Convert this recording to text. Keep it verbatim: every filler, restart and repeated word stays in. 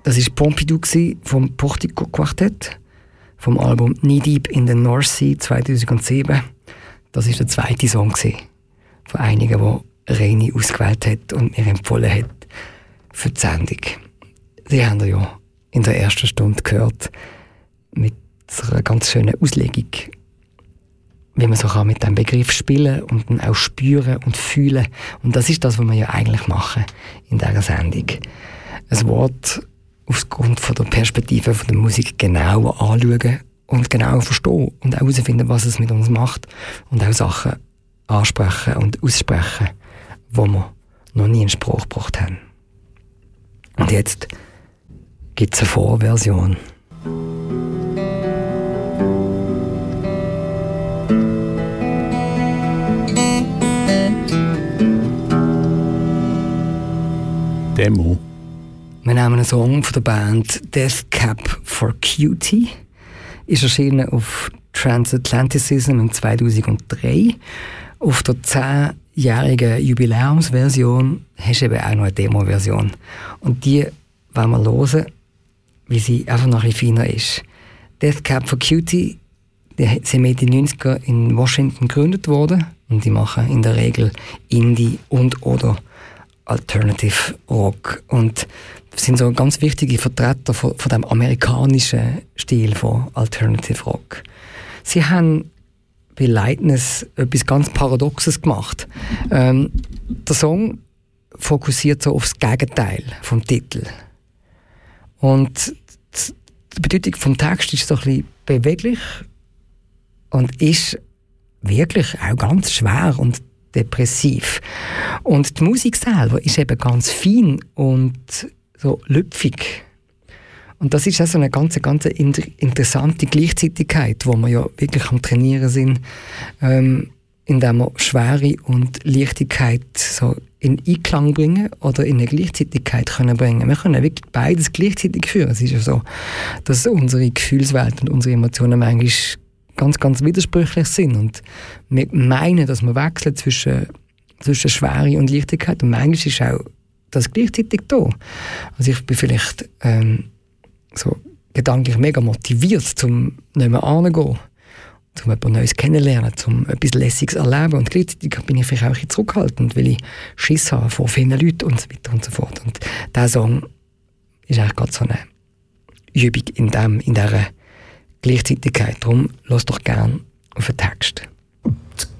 Das war Pompidou vom Portico Quartett, vom Album Knee Deep in the North Sea zweitausendsieben. Das war der zweite Song von einigen, die Reini ausgewählt hat und mir empfohlen hat für die Sendung. Sie haben ja in der ersten Stunde gehört, mit einer ganz schönen Auslegung, wie man so kann mit diesem Begriff spielen und dann auch spüren und fühlen. Und das ist das, was wir ja eigentlich machen in dieser Sendung. Ein Wort aufgrund von der Perspektive von der Musik genauer anschauen und genauer verstehen und auch herausfinden, was es mit uns macht und auch Sachen ansprechen und aussprechen, die wir noch nie in Spruch gebracht haben. Und jetzt gibt es eine Vorversion. Demo. Wir nehmen einen Song von der Band Death Cab for Cutie. Ist erschienen auf Transatlanticism in zweitausenddrei. Auf der zehnjährigen Jubiläumsversion hast du eben auch noch eine Demo-Version. Und die wollen wir hören, wie sie einfach noch ein bisschen feiner ist. Death Cab for Cutie, die sind in den neunziger in Washington gegründet worden und die machen in der Regel Indie und oder Alternative Rock und sind so ganz wichtige Vertreter von, von dem amerikanischen Stil von Alternative Rock. Sie haben bei Lightness etwas ganz Paradoxes gemacht. Ähm, der Song fokussiert so aufs Gegenteil vom Titel. Und die Bedeutung vom Text ist so ein bisschen beweglich und ist wirklich auch ganz schwer und depressiv. Und die Musik selber ist eben ganz fein und so lüpfig. Und das ist auch so eine ganz, ganz interessante Gleichzeitigkeit, wo wir ja wirklich am Trainieren sind, ähm, indem wir Schwere und Leichtigkeit so in Einklang bringen oder in eine Gleichzeitigkeit können bringen. Wir können wirklich beides gleichzeitig führen. Es ist ja so, dass unsere Gefühlswelt und unsere Emotionen manchmal ganz, ganz widersprüchlich sind. Und wir meinen, dass wir wechseln zwischen, zwischen Schwere und Leichtigkeit. Und manchmal ist auch das gleichzeitig da. Also ich bin vielleicht ähm, so gedanklich mega motiviert, um nicht mehr anzugehen, um etwas Neues kennenzulernen, um etwas Lässiges zu erleben. Und gleichzeitig bin ich vielleicht auch ein bisschen zurückhaltend, weil ich Schiss habe vor vielen Leuten und so weiter und so fort. Und dieser Song ist eigentlich gerade so eine Übung in, dem, in dieser Gleichzeitigkeit. Darum lass doch gern auf den Text.